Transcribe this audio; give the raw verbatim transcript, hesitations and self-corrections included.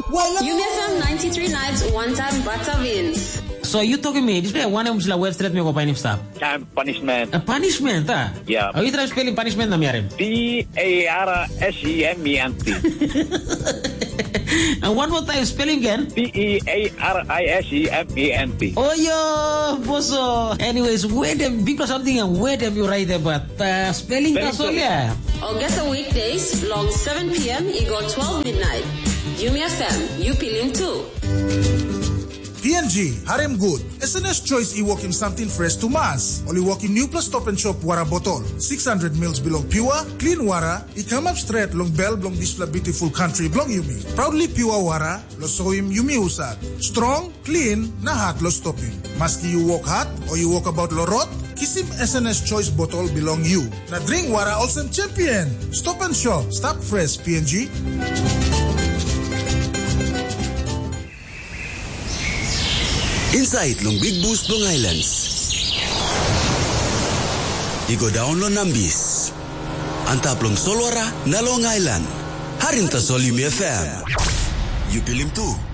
Yumi F M ninety-three nights, one time butter wins. So you talking me, this one I'm just web straight me go painip stop. Time punishment. A punishment, ah? Yeah. Are you trying spelling punishment na miyarim? P A R S E M E N T. And one more time spelling again. P E A R I S E M E N T. Oh yo, boso. Anyways, where them because something and where them you write about uh, spelling kasolya. August weekdays, long seven p.m. you go twelve midnight. Yumi F M, you feeling too. P N G, harem good. S N S choice i walk him something fresh to mass. Only walk him new plus stop and shop wara bottle. six hundred mils belong pure, clean wara. I come up straight long bell belong this beautiful country belong Yumi. Proudly pure wara, lo so him Yumi usad. Strong, clean, na hot lo stop him. Maski you walk hot or you walk about lo rot, kiss him S N S choice bottle belong you. Na drink wara also champion. Stop and shop, stop fresh P N G. Inside long Big Boost Long Islands. Igo down lo Nambis. Antap long Solwara na Long Island. Harinta Sol Yumi F M. You feel him too.